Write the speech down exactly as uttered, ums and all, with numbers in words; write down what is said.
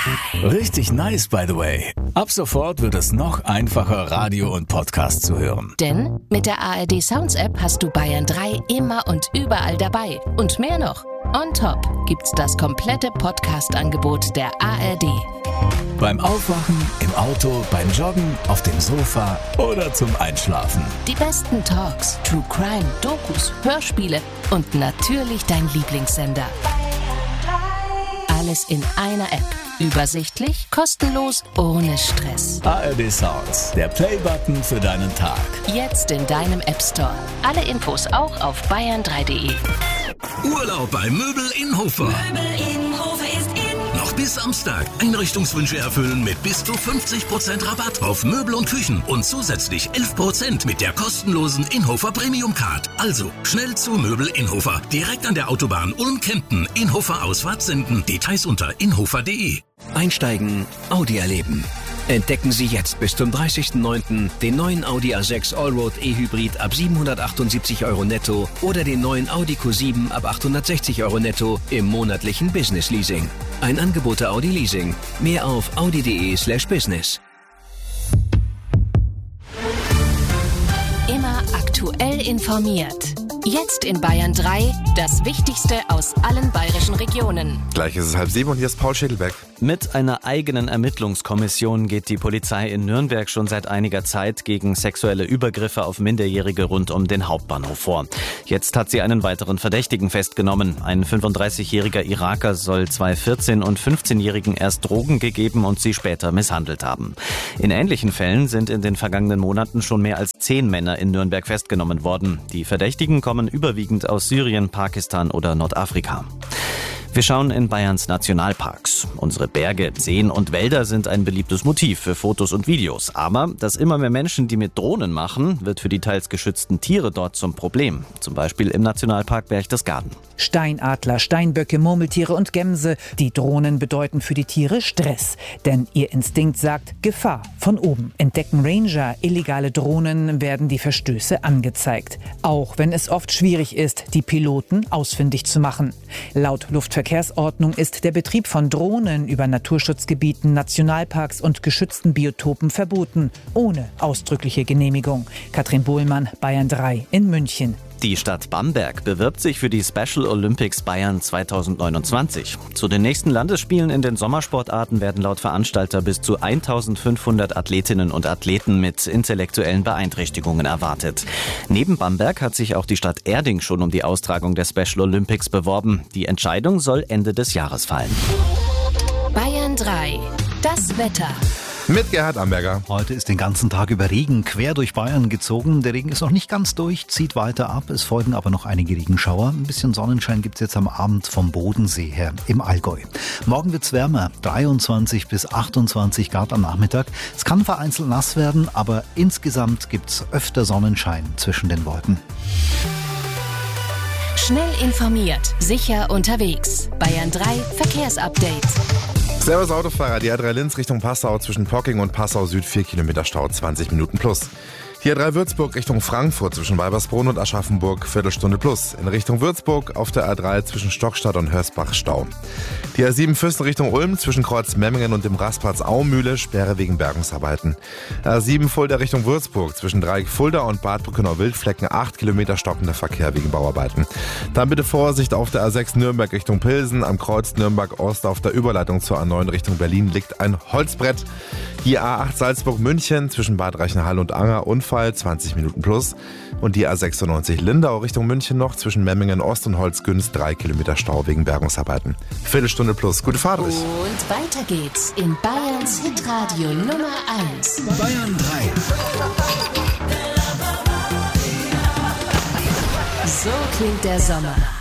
Richtig nice, by the way. Ab sofort wird es noch einfacher, Radio und Podcast zu hören. Denn mit der A R D Sounds App hast du Bayern drei immer und überall dabei. Und mehr noch. On top gibt's das komplette Podcast-Angebot der A R D. Beim Aufwachen, im Auto, beim Joggen, auf dem Sofa oder zum Einschlafen. Die besten Talks, True Crime, Dokus, Hörspiele und natürlich dein Lieblingssender. Alles in einer App. Übersichtlich, kostenlos, ohne Stress. A R D Sounds, der Play-Button für deinen Tag. Jetzt in deinem App Store. Alle Infos auch auf bayern drei punkt de. Urlaub bei Möbel Innhofer. Möbel Innhofer ist in. Noch bis Samstag. Einrichtungswünsche erfüllen mit bis zu fünfzig Prozent Rabatt auf Möbel und Küchen und zusätzlich elf Prozent mit der kostenlosen Innhofer Premium Card. Also schnell zu Möbel Innhofer. Direkt an der Autobahn Ulm-Kempten. Innhofer Ausfahrt senden. Details unter innhofer punkt de. Einsteigen, Audi erleben. Entdecken Sie jetzt bis zum dreißigsten neunten den neuen Audi A sechs Allroad E-Hybrid ab siebenhundertachtundsiebzig Euro netto oder den neuen Audi Q sieben ab achthundertsechzig Euro netto im monatlichen Business Leasing. Ein Angebot der Audi Leasing. Mehr auf audi punkt de slash business. Immer aktuell informiert. Jetzt in Bayern drei, das Wichtigste aus allen bayerischen Regionen. Gleich ist es halb sieben und hier ist Paul Schädelbeck. Mit einer eigenen Ermittlungskommission geht die Polizei in Nürnberg schon seit einiger Zeit gegen sexuelle Übergriffe auf Minderjährige rund um den Hauptbahnhof vor. Jetzt hat sie einen weiteren Verdächtigen festgenommen. Ein fünfunddreißigjähriger Iraker soll zwei vierzehn- und fünfzehnjährigen erst Drogen gegeben und sie später misshandelt haben. In ähnlichen Fällen sind in den vergangenen Monaten schon mehr als zehn Männer in Nürnberg festgenommen worden. Die Verdächtigen kommen überwiegend aus Syrien, Pakistan oder Nordafrika. Wir schauen in Bayerns Nationalparks. Unsere Berge, Seen und Wälder sind ein beliebtes Motiv für Fotos und Videos. Aber dass immer mehr Menschen die mit Drohnen machen, wird für die teils geschützten Tiere dort zum Problem. Zum Beispiel im Nationalpark Berchtesgaden. Steinadler, Steinböcke, Murmeltiere und Gämse. Die Drohnen bedeuten für die Tiere Stress. Denn ihr Instinkt sagt Gefahr von oben. Entdecken Ranger illegale Drohnen, werden die Verstöße angezeigt. Auch wenn es oft schwierig ist, die Piloten ausfindig zu machen. Laut Luftverkehrsordnung ist der Betrieb von Drohnen über Naturschutzgebieten, Nationalparks und geschützten Biotopen verboten, ohne ausdrückliche Genehmigung. Katrin Bohlmann, Bayern drei in München. Die Stadt Bamberg bewirbt sich für die Special Olympics Bayern zweitausendneunundzwanzig. Zu den nächsten Landesspielen in den Sommersportarten werden laut Veranstalter bis zu eintausendfünfhundert Athletinnen und Athleten mit intellektuellen Beeinträchtigungen erwartet. Neben Bamberg hat sich auch die Stadt Erding schon um die Austragung der Special Olympics beworben. Die Entscheidung soll Ende des Jahres fallen. Bayern drei, das Wetter. Mit Gerhard Amberger. Heute ist den ganzen Tag über Regen quer durch Bayern gezogen. Der Regen ist noch nicht ganz durch, zieht weiter ab. Es folgen aber noch einige Regenschauer. Ein bisschen Sonnenschein gibt es jetzt am Abend vom Bodensee her im Allgäu. Morgen wird es wärmer, dreiundzwanzig bis achtundzwanzig Grad am Nachmittag. Es kann vereinzelt nass werden, aber insgesamt gibt es öfter Sonnenschein zwischen den Wolken. Schnell informiert, sicher unterwegs. Bayern drei Verkehrsupdate. Servus Autofahrer, die A drei Linz Richtung Passau zwischen Pocking und Passau Süd vier Kilometer Stau, zwanzig Minuten plus. Die A drei Würzburg Richtung Frankfurt zwischen Weibersbrunn und Aschaffenburg, Viertelstunde plus. In Richtung Würzburg auf der A drei zwischen Stockstadt und Hörsbach Stau. Die A sieben Füssen Richtung Ulm zwischen Kreuz Memmingen und dem Rastplatz Aumühle, Sperre wegen Bergungsarbeiten. A sieben Fulda Richtung Würzburg zwischen Dreieck Fulda und Bad Bruckenau-Wildflecken, acht Kilometer stockender Verkehr wegen Bauarbeiten. Dann bitte Vorsicht auf der A sechs Nürnberg Richtung Pilsen, am Kreuz Nürnberg Ost auf der Überleitung zur A neun Richtung Berlin liegt ein Holzbrett. Die A acht Salzburg München zwischen Bad Reichenhall und Anger, Unfall, zwanzig Minuten plus. Und die A sechsundneunzig Lindau Richtung München noch zwischen Memmingen Ost und Holzgünst, drei Kilometer Stau wegen Bergungsarbeiten. Viertelstunde plus. Gute Fahrt euch. Und weiter geht's in Bayerns Hitradio Nummer eins. Bayern drei. So klingt der Sommer.